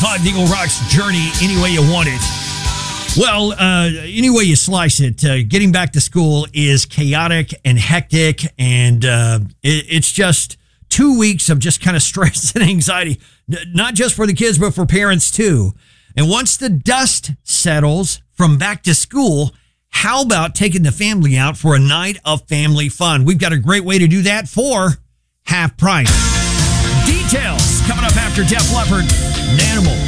95.5 The Eagle Rock's Journey any way you want it. Well, any way you slice it, getting back to school is chaotic and hectic, and it's just 2 weeks of just kind of stress and anxiety, not just for the kids, but for parents too. And once the dust settles from back to school, how about taking the family out for a night of family fun? We've got a great way to do that for half price. Details coming up after Def Leppard and Animal.